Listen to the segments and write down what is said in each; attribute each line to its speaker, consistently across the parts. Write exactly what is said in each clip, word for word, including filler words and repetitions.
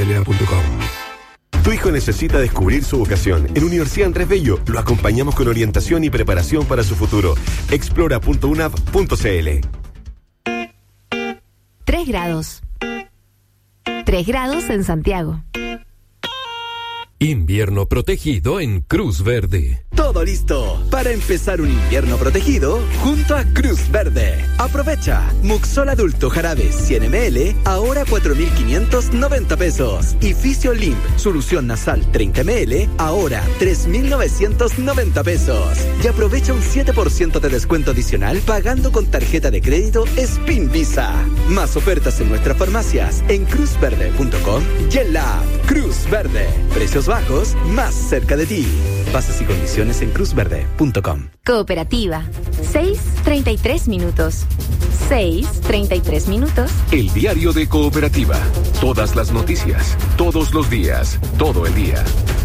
Speaker 1: vialidad punto com.
Speaker 2: Tu hijo necesita descubrir su vocación. En Universidad Andrés Bello lo acompañamos con orientación y preparación para su futuro. explora punto u n a v punto c l.
Speaker 3: Tres grados. Tres grados en Santiago.
Speaker 4: Invierno protegido en Cruz Verde.
Speaker 5: Todo listo para empezar un invierno protegido junto a Cruz Verde. Aprovecha Muxol adulto jarabe cien mililitros, ahora cuatro mil quinientos noventa pesos. Y Fisiolin, solución nasal treinta mililitros, ahora tres mil novecientos noventa pesos. Y aprovecha un siete por ciento de descuento adicional pagando con tarjeta de crédito Spin Visa. Más ofertas en nuestras farmacias en cruz verde punto com y en la app Cruz Verde. Precios bajos más cerca de ti. Bases y condiciones en cruz verde punto com.
Speaker 3: Cooperativa. seis treinta y tres minutos. seis treinta y tres minutos.
Speaker 1: El diario de Cooperativa. Todas las noticias, todos los días, todo el día.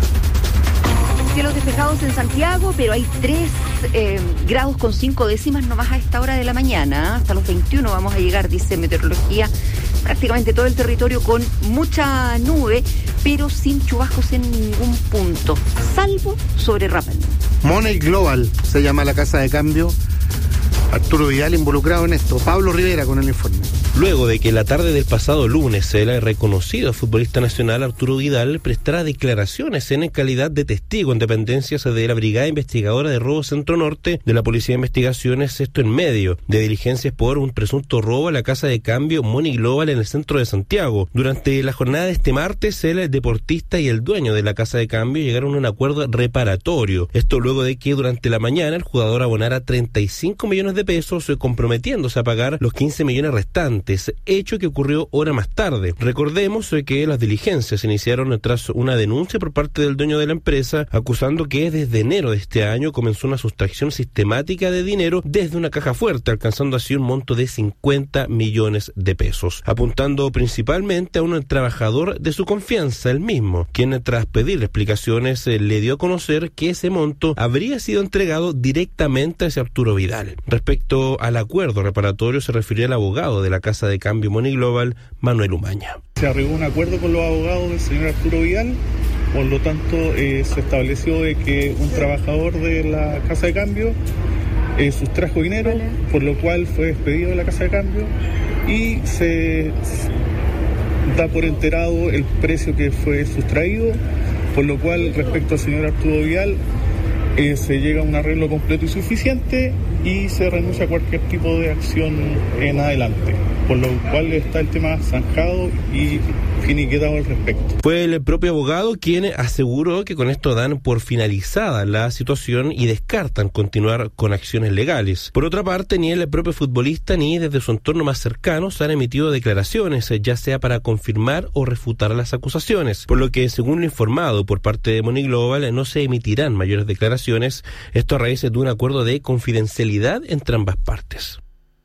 Speaker 6: Cielos despejados en Santiago, pero hay tres eh, grados con cinco décimas nomás a esta hora de la mañana. Hasta los veintiuno vamos a llegar, dice Meteorología. Prácticamente todo el territorio con mucha nube, pero sin chubascos en ningún punto, salvo sobre Rapel.
Speaker 7: Money Global se llama la casa de cambio. Arturo Vidal involucrado en esto. Pablo Rivera con el informe.
Speaker 8: Luego de que la tarde del pasado lunes el reconocido futbolista nacional Arturo Vidal prestara declaraciones en calidad de testigo en dependencias de la Brigada Investigadora de Robo Centro Norte de la Policía de Investigaciones, esto en medio de diligencias por un presunto robo a la casa de cambio Money Global en el centro de Santiago. Durante la jornada de este martes, el deportista y el dueño de la casa de cambio llegaron a un acuerdo reparatorio. Esto luego de que durante la mañana el jugador abonara treinta y cinco millones de pesos, comprometiéndose a pagar los quince millones restantes, hecho que ocurrió hora más tarde. Recordemos que las diligencias se iniciaron tras una denuncia por parte del dueño de la empresa, acusando que desde enero de este año comenzó una sustracción sistemática de dinero desde una caja fuerte, alcanzando así un monto de cincuenta millones de pesos, apuntando principalmente a un trabajador de su confianza, el mismo, quien tras pedirle explicaciones le dio a conocer que ese monto habría sido entregado directamente hacia Arturo Vidal. Respecto al acuerdo reparatorio se refirió el abogado de la casa de cambio Money Global, Manuel Umaña.
Speaker 9: Se arribó un acuerdo con los abogados del señor Arturo Vidal, por lo tanto eh, se estableció de que un trabajador de la casa de cambio eh, sustrajo dinero, por lo cual fue despedido de la casa de cambio y se da por enterado el precio que fue sustraído, por lo cual respecto al señor Arturo Vidal Eh, se llega a un arreglo completo y suficiente y se renuncia a cualquier tipo de acción en adelante, por lo cual está el tema zanjado y finiquitado al respecto.
Speaker 8: Fue el propio abogado quien aseguró que con esto dan por finalizada la situación y descartan continuar con acciones legales. Por otra parte, ni el propio futbolista ni desde su entorno más cercano se han emitido declaraciones, ya sea para confirmar o refutar las acusaciones, por lo que, según lo informado por parte de Money Global, no se emitirán mayores declaraciones. Esto a raíz de un acuerdo de confidencialidad entre ambas partes.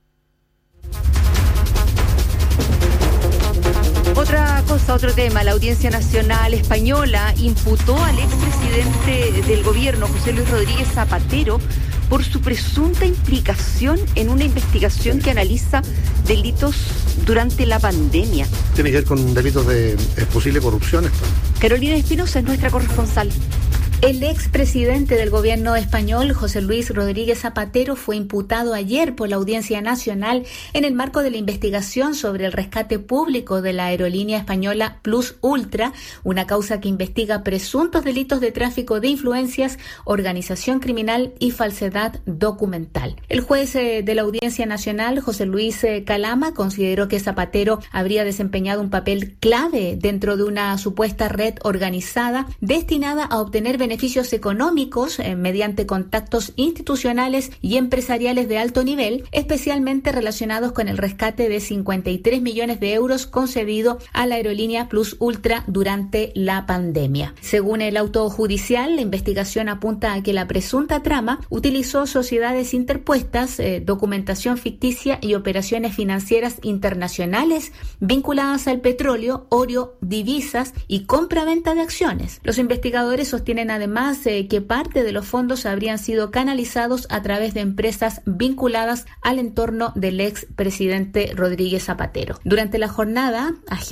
Speaker 6: Otra cosa, otro tema, la Audiencia Nacional Española imputó al expresidente del gobierno, José Luis Rodríguez Zapatero, por su presunta implicación en una investigación que analiza delitos durante la pandemia.
Speaker 7: Tiene que ver con delitos de eh, posible corrupción esto.
Speaker 6: Carolina Espinosa es nuestra corresponsal.
Speaker 10: El expresidente del gobierno español, José Luis Rodríguez Zapatero, fue imputado ayer por la Audiencia Nacional en el marco de la investigación sobre el rescate público de la aerolínea española Plus Ultra, una causa que investiga presuntos delitos de tráfico de influencias, organización criminal y falsedad documental. El juez eh, de la Audiencia Nacional, José Luis eh, Calama, consideró que Zapatero habría desempeñado un papel clave dentro de una supuesta red organizada destinada a obtener beneficios beneficios económicos eh, mediante contactos institucionales y empresariales de alto nivel, especialmente relacionados con el rescate de cincuenta y tres millones de euros concedido a la aerolínea Plus Ultra durante la pandemia. Según el auto judicial, la investigación apunta a que la presunta trama utilizó sociedades interpuestas, eh, documentación ficticia y operaciones financieras internacionales vinculadas al petróleo, oro, divisas y compra-venta de acciones. Los investigadores sostienen además Además, eh, que parte de los fondos habrían sido canalizados a través de empresas vinculadas al entorno del ex presidente Rodríguez Zapatero. Durante la jornada,